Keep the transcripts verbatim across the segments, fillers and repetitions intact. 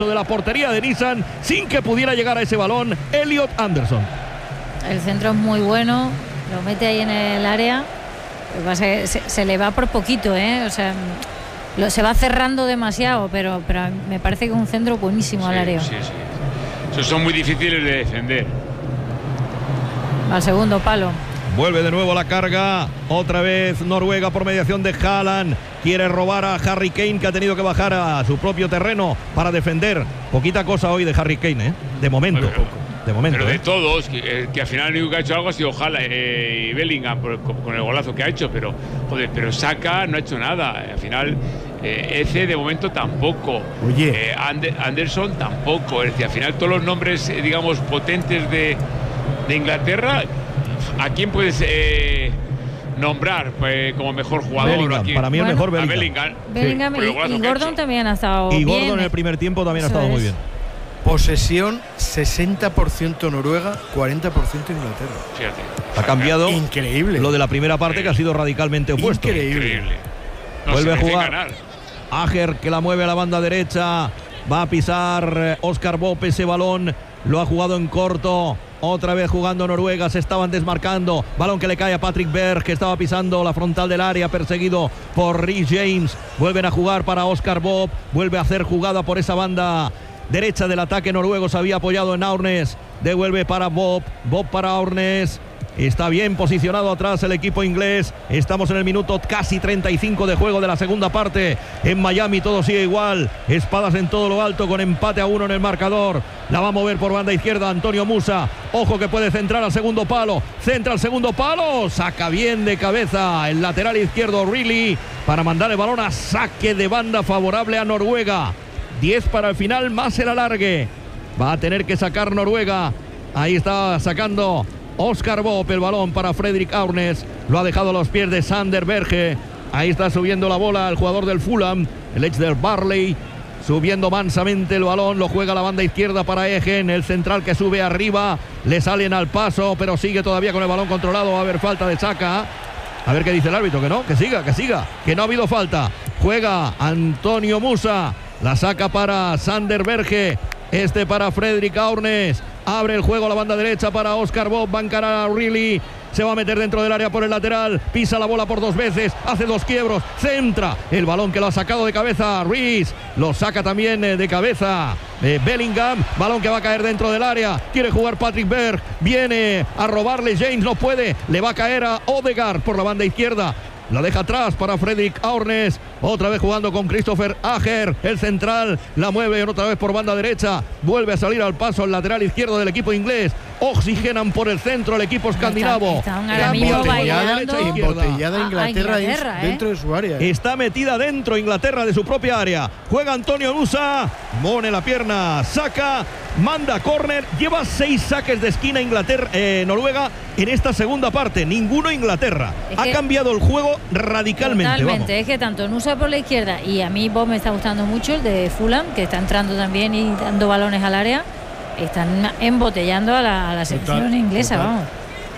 de la portería de Nissan sin que pudiera llegar a ese balón Elliot Anderson. El centro es muy bueno, lo mete ahí en el área. Lo que pasa es que se, se le va por poquito, ¿eh? O sea, lo, se va cerrando demasiado, pero, pero me parece que es un centro buenísimo sí, al área. Sí, sí. Esos son muy difíciles de defender. Al segundo palo. Vuelve de nuevo la carga, otra vez Noruega por mediación de Haaland. Quiere robar a Harry Kane, que ha tenido que bajar a su propio terreno para defender. Poquita cosa hoy de Harry Kane, ¿eh? De momento. Bueno, de momento. Pero de ¿eh? todos, que, que al final el único que ha hecho algo ha sido Haaland eh, y Bellingham por, con el golazo que ha hecho. Pero, joder, pero Saka no ha hecho nada. Al final, eh, Eze de momento tampoco. Oye. Eh, Ander, Anderson tampoco. Es decir, al final todos los nombres, eh, digamos, potentes de, de Inglaterra. ¿A quién puedes eh, nombrar pues, como mejor jugador? Bellingham, aquí? para mí el Bueno, mejor A Bellingham. Bellingham Sí, y, por el golazo y que ha Gordon hecho. también ha estado Y bien. Gordon en el primer tiempo también Eso ha estado es. muy bien. Posesión sesenta por ciento Noruega, cuarenta por ciento Inglaterra. Fíjate. Ha cambiado Increíble. lo de la primera parte, que ha sido radicalmente opuesto. Increíble. Increíble. No, Vuelve se a merece jugar. ganar. Ager, que la mueve a la banda derecha. Va a pisar eh, Oscar Bob ese balón. Lo ha jugado en corto. Otra vez jugando Noruega, se estaban desmarcando. Balón que le cae a Patrick Berg, que estaba pisando la frontal del área, perseguido por Reece James. Vuelven a jugar para Oscar Bob. Vuelve a hacer jugada por esa banda derecha del ataque noruego. Se había apoyado en Aurnes. Devuelve para Bob. Bob para Aurnes. Está bien posicionado atrás el equipo inglés. Estamos en el minuto casi treinta y cinco de juego de la segunda parte. En Miami todo sigue igual. Espadas en todo lo alto con empate a uno en el marcador. La va a mover por banda izquierda Antonio Musa. Ojo que puede centrar al segundo palo. Centra al segundo palo. Saca bien de cabeza el lateral izquierdo Riley para mandar el balón a saque de banda favorable a Noruega. diez para el final más el alargue. Va a tener que sacar Noruega. Ahí está sacando Oscar Bob el balón para Fredrik Aurnes. Lo ha dejado a los pies de Sander Berge. Ahí está subiendo la bola el jugador del Fulham, el ex del Barley. Subiendo mansamente el balón, lo juega a la banda izquierda para Egen, el central que sube arriba. Le salen al paso, pero sigue todavía con el balón controlado. Va a haber falta de Saka. A ver qué dice el árbitro, que no, que siga, que siga, que no ha habido falta. Juega Antonio Musa, la saca para Sander Berge. Este para Fredrik Aurnes. Abre el juego a la banda derecha para Oscar Bob. Va a encarar a Riley. Se va a meter dentro del área por el lateral. Pisa la bola por dos veces. Hace dos quiebros. Centra. El balón que lo ha sacado de cabeza Reece. Lo saca también de cabeza eh, Bellingham. Balón que va a caer dentro del área. Quiere jugar Patrick Berg. Viene a robarle James. No puede. Le va a caer a Odegaard por la banda izquierda. La deja atrás para Fredrik Aurnes. Otra vez jugando con Christopher Ager. El central la mueve otra vez por banda derecha. Vuelve a salir al paso el lateral izquierdo del equipo inglés. Oxigenan por el centro el equipo escandinavo. Está, está un aramillo bailando. Embotellada Inglaterra, a Inglaterra es, ¿eh? dentro de su área. ¿eh? Está metida dentro Inglaterra de su propia área. Juega Antonio Musa. Mone la pierna. Saca. Manda córner. Lleva seis saques de esquina Inglaterra, eh, Noruega en esta segunda parte. Ninguno Inglaterra. Es ha que cambiado el juego radicalmente. Totalmente. Vamos. Es que tanto Nusa por la izquierda y a mí Bob me está gustando mucho, el de Fulham, que está entrando también y dando balones al área. Están embotellando a la, a la selección Total, inglesa, total. vamos.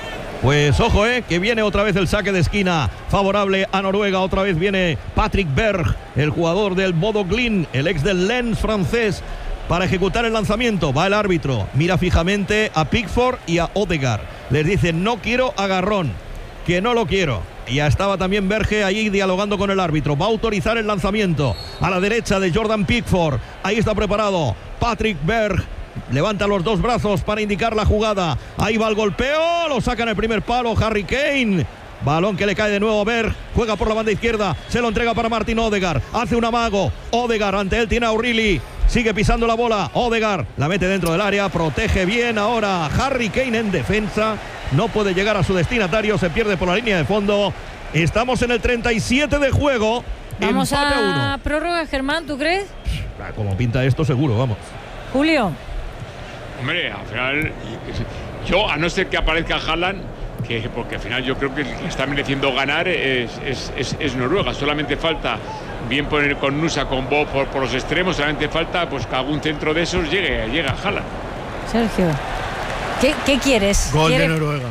Pues ojo, eh, que viene otra vez el saque de esquina favorable a Noruega. Otra vez viene Patrick Berg, el jugador del Bodo Glimt, el ex del Lens francés, para ejecutar el lanzamiento. Va el árbitro, mira fijamente a Pickford y a Odegaard. Les dice, no quiero agarrón, que no lo quiero. Ya estaba también Berge allí dialogando con el árbitro. Va a autorizar el lanzamiento a la derecha de Jordan Pickford. Ahí está preparado Patrick Berg. Levanta los dos brazos para indicar la jugada. Ahí va el golpeo. Lo saca en el primer palo Harry Kane. Balón que le cae de nuevo a Berg. Juega por la banda izquierda. Se lo entrega para Martin Odegaard. Hace un amago. Odegaard ante él tiene a O'Reilly. Sigue pisando la bola. Odegaard la mete dentro del área. Protege bien ahora Harry Kane en defensa. No puede llegar a su destinatario. Se pierde por la línea de fondo. Estamos en el treinta y siete de juego. Vamos Empate a, a uno. prórroga, Germán, ¿tú crees? Como pinta esto, seguro, vamos. Julio. Hombre, al final, yo, a no ser que aparezca Haaland, que, porque al final yo creo que el que está mereciendo ganar es, es, es, es Noruega. Solamente falta, bien poner con Nusa, con Bob por, por los extremos, solamente falta pues que algún centro de esos llegue, llegue a Haaland. Sergio, ¿qué, qué quieres? Gol ¿Quieres? de Noruega.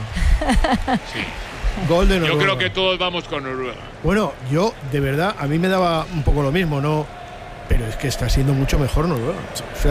Sí. Gol de Noruega. Yo creo que todos vamos con Noruega. Bueno, yo, de verdad, a mí me daba un poco lo mismo, ¿no? pero es que está siendo mucho mejor Noruega.